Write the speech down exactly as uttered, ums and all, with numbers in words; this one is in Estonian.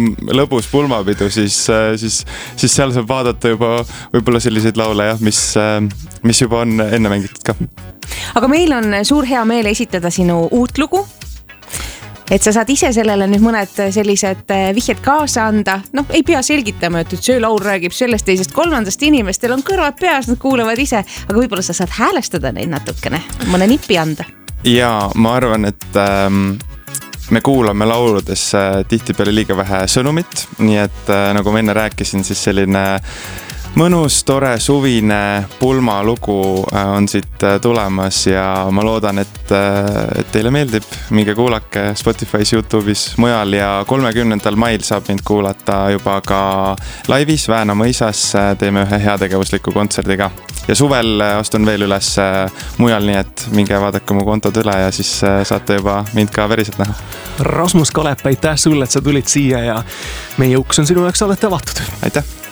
lõbus pulmapidu, siis, siis, siis seal saab vaadata juba võib-olla selliseid laule, jah, mis, mis juba on enne mängitud ka. Aga meil on suur hea meel esitada sinu uut lugu, et sa saad ise sellele nüüd mõned sellised vihjed kaasa anda. Noh, ei pea selgitama, et see laul räägib sellest teisest kolmandast inimestel on kõrvad peas, nad kuulevad ise, aga võib-olla sa saad häälestada neid natukene, mõne nipi anda. Ja ma arvan, et ähm, me kuulame lauludes äh, tihtipeale liiga vähe sõnumit, nii et äh, nagu ma enne rääkisin, siis selline mõnus, tore, suvine pulmalugu on siit tulemas ja ma loodan, et, et teile meeldib. Minge kuulake Spotify's, YouTube'is, mujal ja kolmekümnendal mail saab mind kuulata juba ka laivis Vääna mõisas. Teeme ühe heategevusliku kontserdiga ja suvel astun veel üles mujal, nii et minge vaadake mu kontod üle ja siis saate juba mind ka veriselt näha. Rasmus Kalep, aitäh sulle, et sa tulid siia ja meie uks on sinu jaoks alati avatud. Aitäh!